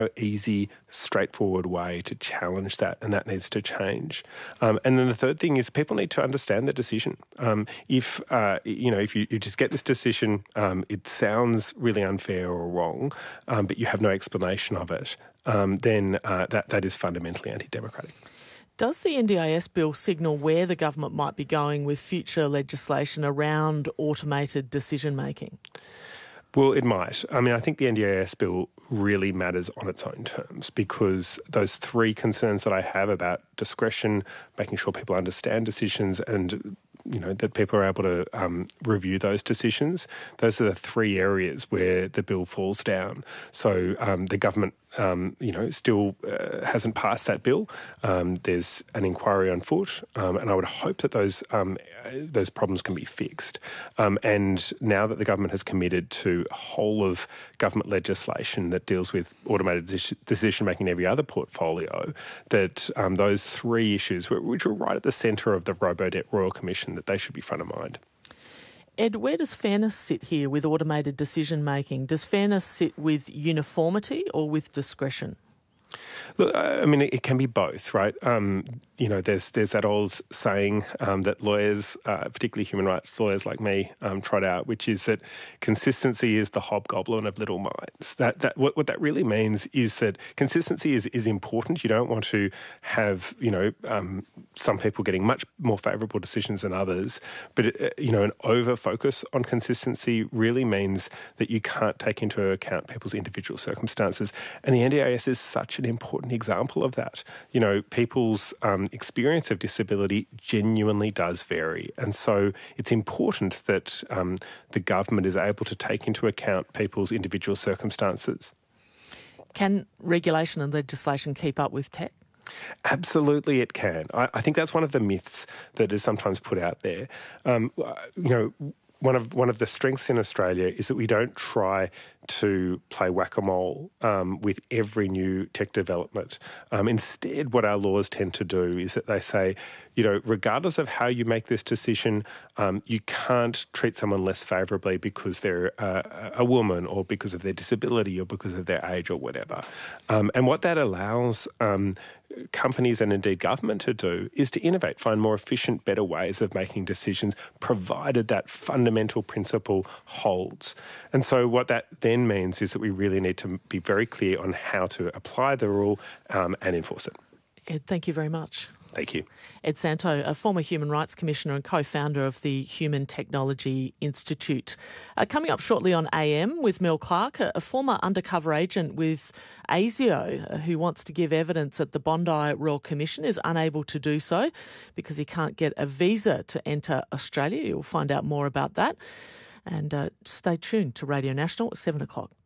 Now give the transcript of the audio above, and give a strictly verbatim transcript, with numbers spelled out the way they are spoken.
easy, straightforward way to challenge that, and that needs to change. Um, and then the third thing is people need to understand the decision. Um, if uh, you know, if you, you just get this decision, um, it sounds really unfair or wrong, um, but you have no explanation of it, um, then uh, that that is fundamentally anti-democratic. Does the N D I S bill signal where the government might be going with future legislation around automated decision making? Well, it might. I mean, I think the N D I S bill really matters on its own terms because those three concerns that I have about discretion, making sure people understand decisions and, you know, that people are able to um, review those decisions, those are the three areas where the bill falls down. So um, the government Um, you know, still uh, hasn't passed that bill. Um, there's an inquiry on foot, um, and I would hope that those um, those problems can be fixed. Um, and now that the government has committed to a whole of government legislation that deals with automated decision making in every other portfolio, that um, those three issues, which are right at the centre of the Robodebt Royal Commission, that they should be front of mind. Ed, where does fairness sit here with automated decision making? Does fairness sit with uniformity or with discretion? Look, I mean, it can be both, right? Um, you know, there's there's that old saying um, that lawyers, uh, particularly human rights lawyers like me, um, trot out, which is that consistency is the hobgoblin of little minds. That that what, what that really means is that consistency is is important. You don't want to have, you know, um, some people getting much more favourable decisions than others, but it, you know, an over focus on consistency really means that you can't take into account people's individual circumstances, and the N D I S is such an important example of that. You know, people's um, experience of disability genuinely does vary. And so it's important that um, the government is able to take into account people's individual circumstances. Can regulation and legislation keep up with tech? Absolutely it can. I, I think that's one of the myths that is sometimes put out there. Um, you know, One of one of the strengths in Australia is that we don't try to play whack-a-mole um, with every new tech development. Um, instead, what our laws tend to do is that they say, you know, regardless of how you make this decision, um, you can't treat someone less favourably because they're a, a woman or because of their disability or because of their age or whatever. Um, and what that allows um, companies and indeed government to do is to innovate, find more efficient, better ways of making decisions, provided that fundamental principle holds. And so what that then means is that we really need to be very clear on how to apply the rule um, and enforce it. Ed, thank you very much. Thank you. Ed Santow, a former Human Rights Commissioner and co-founder of the Human Technology Institute. Uh, coming up shortly on A M with Mel Clark, a, a former undercover agent with ASIO uh, who wants to give evidence at the Bondi Royal Commission is unable to do so because he can't get a visa to enter Australia. You'll find out more about that. And uh, stay tuned to Radio National at seven o'clock.